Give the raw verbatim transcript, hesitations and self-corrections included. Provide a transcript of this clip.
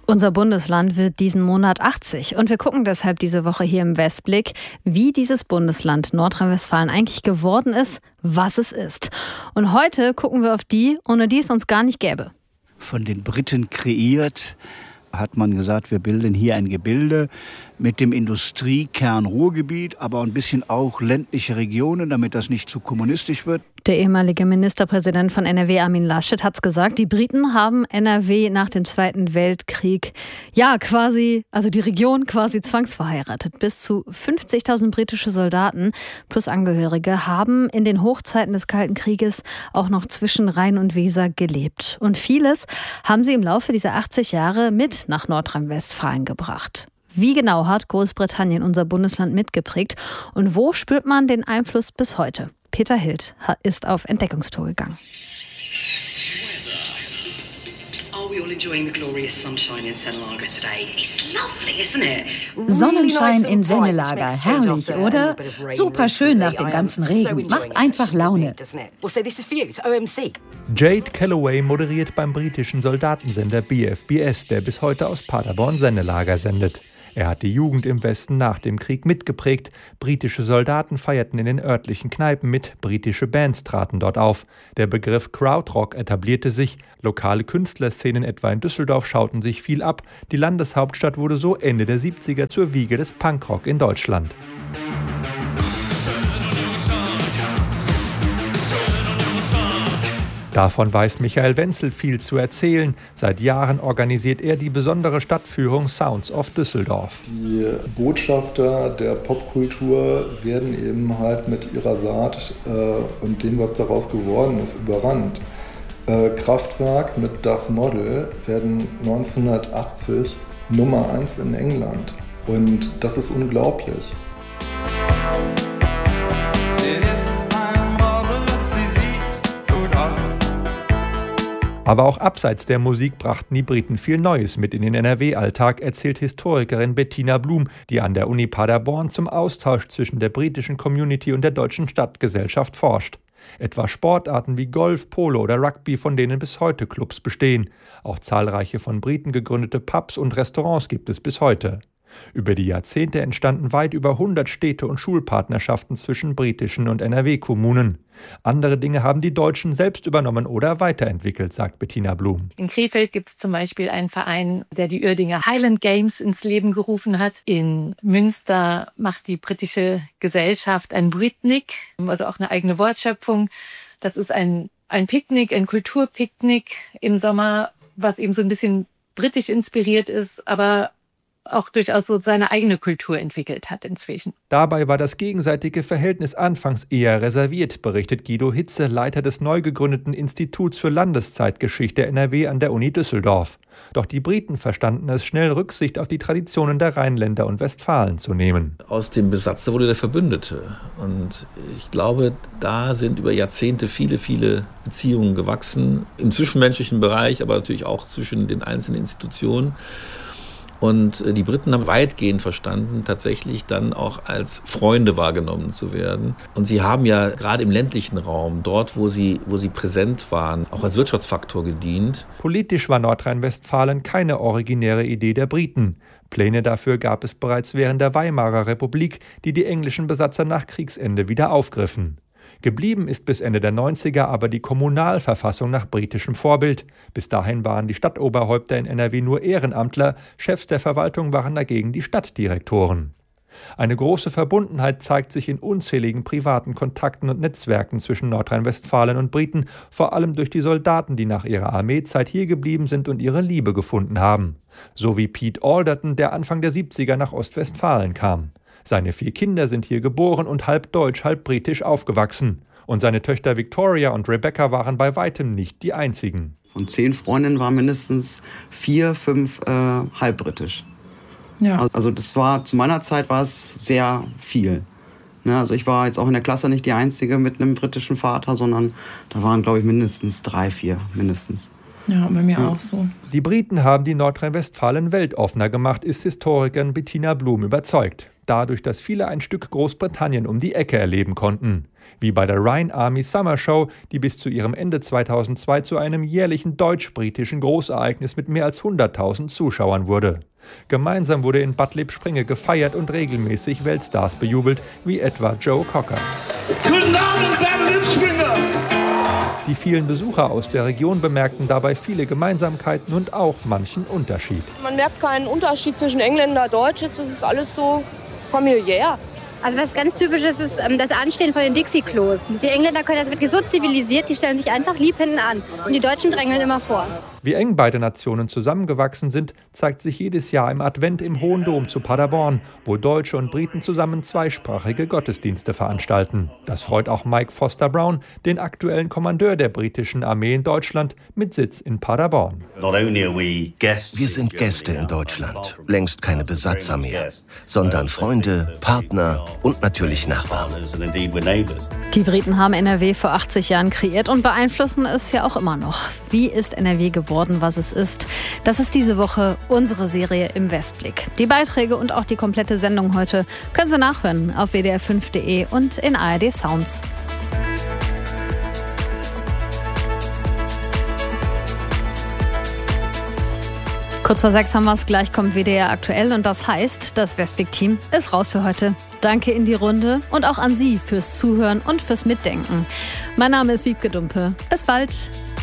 Unser Bundesland wird diesen Monat achtzig und wir gucken deshalb diese Woche hier im Westblick, wie dieses Bundesland Nordrhein-Westfalen eigentlich geworden ist, was es ist. Und heute gucken wir auf die, ohne die es uns gar nicht gäbe. Von den Briten kreiert, hat man gesagt, wir bilden hier ein Gebilde mit dem Industriekern Ruhrgebiet, aber ein bisschen auch ländliche Regionen, damit das nicht zu kommunistisch wird. Der ehemalige Ministerpräsident von N R W, Armin Laschet, hat es gesagt, die Briten haben N R W nach dem Zweiten Weltkrieg, ja quasi, also die Region quasi zwangsverheiratet. Bis zu fünfzigtausend britische Soldaten plus Angehörige haben in den Hochzeiten des Kalten Krieges auch noch zwischen Rhein und Weser gelebt. Und vieles haben sie im Laufe dieser achtzig Jahre mit nach Nordrhein-Westfalen gebracht. Wie genau hat Großbritannien unser Bundesland mitgeprägt und wo spürt man den Einfluss bis heute? Peter Hild ist auf Entdeckungstour gegangen. Sonnenschein in Sennelager, herrlich, oder? Super schön nach dem ganzen Regen, macht einfach Laune. Jade Calloway moderiert beim britischen Soldatensender B F B S, der bis heute aus Paderborn Sennelager sendet. Er hat die Jugend im Westen nach dem Krieg mitgeprägt. Britische Soldaten feierten in den örtlichen Kneipen mit, britische Bands traten dort auf. Der Begriff Krautrock etablierte sich. Lokale Künstlerszenen etwa in Düsseldorf schauten sich viel ab. Die Landeshauptstadt wurde so Ende der siebziger zur Wiege des Punkrock in Deutschland. Davon weiß Michael Wenzel viel zu erzählen. Seit Jahren organisiert er die besondere Stadtführung Sounds of Düsseldorf. Die Botschafter der Popkultur werden eben halt mit ihrer Saat äh, und dem, was daraus geworden ist, überrannt. Äh, Kraftwerk mit Das Model werden neunzehnhundertachtzig Nummer eins in England. Und das ist unglaublich. Aber auch abseits der Musik brachten die Briten viel Neues mit in den N R W-Alltag, erzählt Historikerin Bettina Blum, die an der Uni Paderborn zum Austausch zwischen der britischen Community und der deutschen Stadtgesellschaft forscht. Etwa Sportarten wie Golf, Polo oder Rugby, von denen bis heute Clubs bestehen. Auch zahlreiche von Briten gegründete Pubs und Restaurants gibt es bis heute. Über die Jahrzehnte entstanden weit über hundert Städte- und Schulpartnerschaften zwischen britischen und N R W-Kommunen. Andere Dinge haben die Deutschen selbst übernommen oder weiterentwickelt, sagt Bettina Blum. In Krefeld gibt es zum Beispiel einen Verein, der die Uerdinger Highland Games ins Leben gerufen hat. In Münster macht die britische Gesellschaft ein Britnik, also auch eine eigene Wortschöpfung. Das ist ein, ein Picknick, ein Kulturpicknick im Sommer, was eben so ein bisschen britisch inspiriert ist, aber auch durchaus so seine eigene Kultur entwickelt hat inzwischen. Dabei war das gegenseitige Verhältnis anfangs eher reserviert, berichtet Guido Hitze, Leiter des neu gegründeten Instituts für Landeszeitgeschichte N R W an der Uni Düsseldorf. Doch die Briten verstanden es schnell, Rücksicht auf die Traditionen der Rheinländer und Westfalen zu nehmen. Aus dem Besatzer wurde der Verbündete. Und ich glaube, da sind über Jahrzehnte viele, viele Beziehungen gewachsen. Im zwischenmenschlichen Bereich, aber natürlich auch zwischen den einzelnen Institutionen. Und die Briten haben weitgehend verstanden, tatsächlich dann auch als Freunde wahrgenommen zu werden. Und sie haben ja gerade im ländlichen Raum, dort wo sie, wo sie präsent waren, auch als Wirtschaftsfaktor gedient. Politisch war Nordrhein-Westfalen keine originäre Idee der Briten. Pläne dafür gab es bereits während der Weimarer Republik, die die englischen Besatzer nach Kriegsende wieder aufgriffen. Geblieben ist bis Ende der neunziger aber die Kommunalverfassung nach britischem Vorbild. Bis dahin waren die Stadtoberhäupter in N R W nur Ehrenamtler, Chefs der Verwaltung waren dagegen die Stadtdirektoren. Eine große Verbundenheit zeigt sich in unzähligen privaten Kontakten und Netzwerken zwischen Nordrhein-Westfalen und Briten, vor allem durch die Soldaten, die nach ihrer Armeezeit hier geblieben sind und ihre Liebe gefunden haben. So wie Pete Alderton, der Anfang der siebziger nach Ostwestfalen kam. Seine vier Kinder sind hier geboren und halb deutsch, halb britisch aufgewachsen. Und seine Töchter Victoria und Rebecca waren bei weitem nicht die einzigen. Von zehn Freundinnen waren mindestens vier, fünf äh, halb britisch. Ja. Also das war, zu meiner Zeit war es sehr viel. Ne, also ich war jetzt auch in der Klasse nicht die Einzige mit einem britischen Vater, sondern da waren, glaube ich, mindestens drei, vier, mindestens. Ja, bei mir auch so. Die Briten haben die Nordrhein-Westfalen weltoffener gemacht, ist Historikerin Bettina Blum überzeugt. Dadurch, dass viele ein Stück Großbritannien um die Ecke erleben konnten. Wie bei der Rhine Army Summer Show, die bis zu ihrem Ende zweitausendzwei zu einem jährlichen deutsch-britischen Großereignis mit mehr als hunderttausend Zuschauern wurde. Gemeinsam wurde in Bad Lippspringe gefeiert und regelmäßig Weltstars bejubelt, wie etwa Joe Cocker. Guten Abend, Bad Lippspringe! Die vielen Besucher aus der Region bemerkten dabei viele Gemeinsamkeiten und auch manchen Unterschied. Man merkt keinen Unterschied zwischen Engländer und Deutsch, jetzt ist es alles so familiär. Also was ganz typisch ist, ist das Anstehen von den Dixie-Klos. Die Engländer können das wirklich so zivilisiert, die stellen sich einfach lieb hinten an. Und die Deutschen drängeln immer vor. Wie eng beide Nationen zusammengewachsen sind, zeigt sich jedes Jahr im Advent im Hohen Dom zu Paderborn, wo Deutsche und Briten zusammen zweisprachige Gottesdienste veranstalten. Das freut auch Mike Foster Brown, den aktuellen Kommandeur der britischen Armee in Deutschland mit Sitz in Paderborn. Wir sind Gäste in Deutschland, längst keine Besatzer mehr, sondern Freunde, Partner und natürlich Nachbarn. Die Briten haben N R W vor achtzig Jahren kreiert und beeinflussen es ja auch immer noch. Wie ist N R W geworden, was es ist? Das ist diese Woche unsere Serie im Westblick. Die Beiträge und auch die komplette Sendung heute können Sie nachhören auf w d r fünf punkt d e und in A R D Sounds. Kurz vor sechs haben wir es, gleich kommt W D R aktuell und das heißt, das Westblick-Team ist raus für heute. Danke in die Runde und auch an Sie fürs Zuhören und fürs Mitdenken. Mein Name ist Wiebke Dumpe. Bis bald.